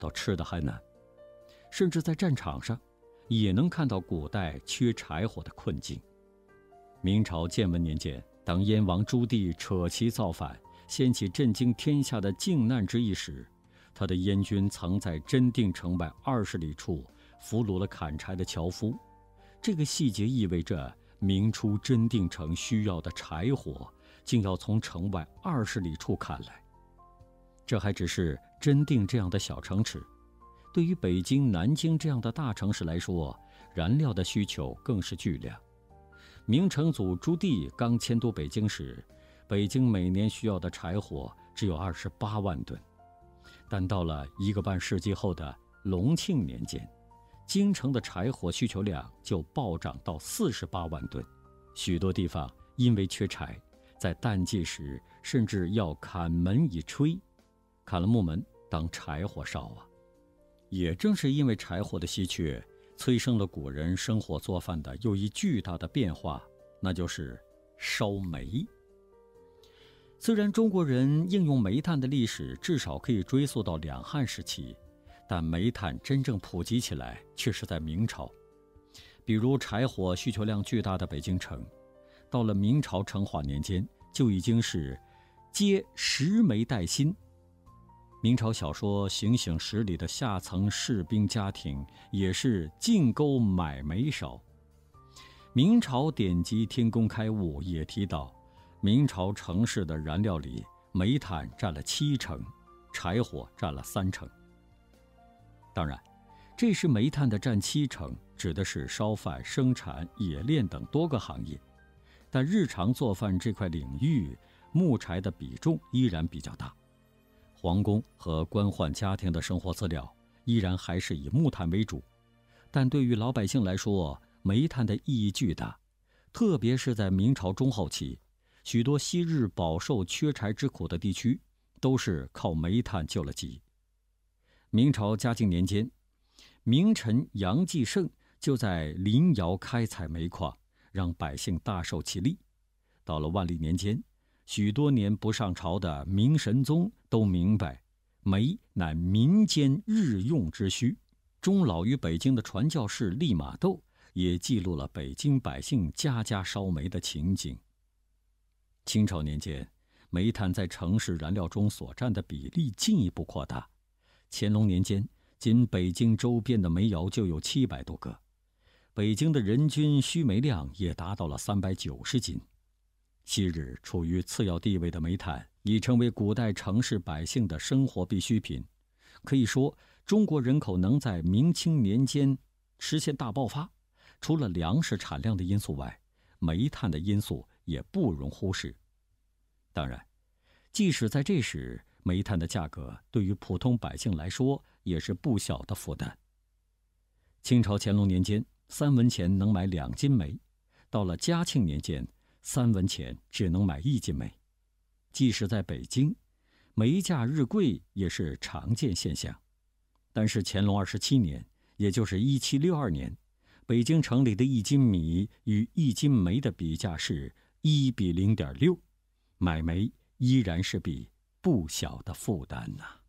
到吃的还难，甚至在战场上也能看到古代缺柴火的困境。明朝建文年间，当燕王朱棣扯旗造反，掀起震惊天下的靖难之役时，他的燕军曾在真定城外20里处俘虏了砍柴的樵夫。这个细节意味着明初真定城需要的柴火竟要从城外20里处砍来。这还只是真定这样的小城池，对于北京、南京这样的大城市来说，燃料的需求更是巨量。明成祖朱棣刚迁都北京时，北京每年需要的柴火只有28万吨，但到了1个半世纪后的隆庆年间，京城的柴火需求量就暴涨到48万吨。许多地方因为缺柴，在淡季时甚至要砍门以炊，砍了木门当柴火烧啊。也正是因为柴火的稀缺，催生了古人生火做饭的又一巨大的变化，那就是烧煤。虽然中国人应用煤炭的历史至少可以追溯到两汉时期，但煤炭真正普及起来却是在明朝。比如柴火需求量巨大的北京城，到了明朝成化年间就已经是皆拾煤带薪。明朝小说《醒醒时》里的下层士兵家庭也是进沟买煤烧。明朝典籍《天工开物》也提到，明朝城市的燃料里，煤炭占了70%，柴火占了30%。当然，这时煤炭的占70%指的是烧饭、生产、冶炼等多个行业，但日常做饭这块领域，木柴的比重依然比较大。皇宫和官宦家庭的生活资料依然还是以木炭为主，但对于老百姓来说，煤炭的意义巨大，特别是在明朝中后期，许多昔日饱受缺柴之苦的地区都是靠煤炭救了急。明朝嘉靖年间，名臣杨继盛就在临窑开采煤矿，让百姓大受其利。到了万历年间，许多年不上朝的明神宗都明白煤乃民间日用之需。终老于北京的传教士利玛窦也记录了北京百姓家家烧煤的情景。清朝年间，煤炭在城市燃料中所占的比例进一步扩大。乾隆年间，仅北京周边的煤窑就有700多个，北京的人均需煤量也达到了390斤。昔日处于次要地位的煤炭已成为古代城市百姓的生活必需品。可以说，中国人口能在明清年间实现大爆发，除了粮食产量的因素外，煤炭的因素也不容忽视。当然，即使在这时，煤炭的价格对于普通百姓来说也是不小的负担。清朝乾隆年间，3文钱能买2斤煤，到了嘉庆年间，3文钱只能买1斤煤。即使在北京，煤价日贵也是常见现象。但是乾隆27年，也就是1762年，北京城里的1斤米与1斤煤的比价是1:0.6，买煤依然是笔不小的负担呐。